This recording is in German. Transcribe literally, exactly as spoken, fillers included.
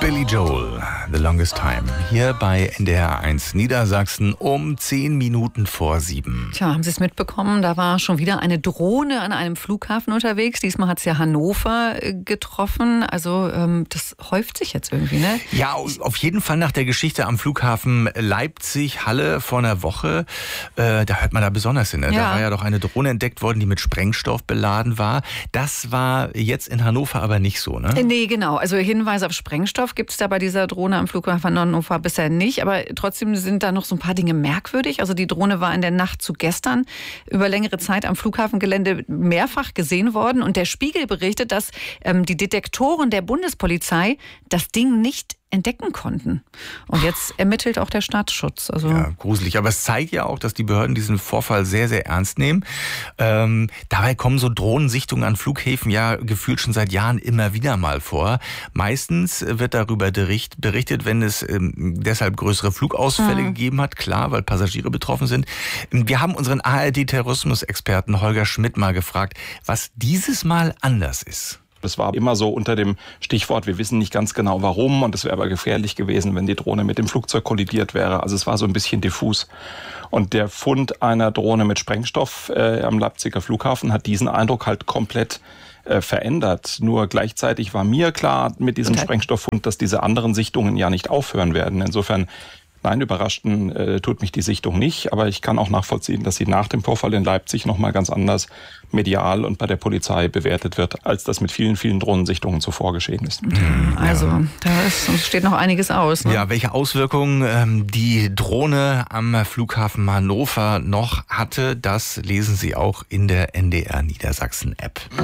Billy Joel, The Longest Time, hier bei N D R eins Niedersachsen um zehn Minuten vor sieben. Tja, haben Sie es mitbekommen? Da war schon wieder eine Drohne an einem Flughafen unterwegs. Diesmal hat es ja Hannover getroffen. Also ähm, das häuft sich jetzt irgendwie, ne? Ja, auf jeden Fall nach der Geschichte am Flughafen Leipzig-Halle vor einer Woche. Äh, da hört man da besonders hin. Ne? Ja. Da war ja doch eine Drohne entdeckt worden, die mit Sprengstoff beladen war. Das war jetzt in Hannover aber nicht so, ne? Nee, genau. Also Hinweise auf Sprengstoff gibt es da bei dieser Drohne am Flughafen Hannover bisher nicht. Aber trotzdem sind da noch so ein paar Dinge merkwürdig. Also die Drohne war in der Nacht zu gestern über längere Zeit am Flughafengelände mehrfach gesehen worden. Und der Spiegel berichtet, dass ähm, die Detektoren der Bundespolizei das Ding nicht entdecken konnten. Und jetzt ermittelt auch der Staatsschutz. Also ja, gruselig. Aber es zeigt ja auch, dass die Behörden diesen Vorfall sehr, sehr ernst nehmen. Ähm, dabei kommen so Drohnensichtungen an Flughäfen ja gefühlt schon seit Jahren immer wieder mal vor. Meistens wird darüber berichtet, wenn es ähm, deshalb größere Flugausfälle mhm. gegeben hat. Klar, weil Passagiere betroffen sind. Wir haben unseren A R D-Terrorismusexperten Holger Schmidt mal gefragt, was dieses Mal anders ist. Das war immer so unter dem Stichwort, wir wissen nicht ganz genau warum, und es wäre aber gefährlich gewesen, wenn die Drohne mit dem Flugzeug kollidiert wäre. Also es war so ein bisschen diffus. Und der Fund einer Drohne mit Sprengstoff äh, am Leipziger Flughafen hat diesen Eindruck halt komplett äh, verändert. Nur gleichzeitig war mir klar mit diesem okay. Sprengstofffund, dass diese anderen Sichtungen ja nicht aufhören werden. Insofern Nein, überraschten äh, tut mich die Sichtung nicht, aber ich kann auch nachvollziehen, dass sie nach dem Vorfall in Leipzig nochmal ganz anders medial und bei der Polizei bewertet wird, als das mit vielen, vielen Drohnensichtungen zuvor geschehen ist. Also, ja. da ist, steht noch einiges aus. Ne? Ja, welche Auswirkungen ähm, die Drohne am Flughafen Hannover noch hatte, das lesen Sie auch in der N D R Niedersachsen App.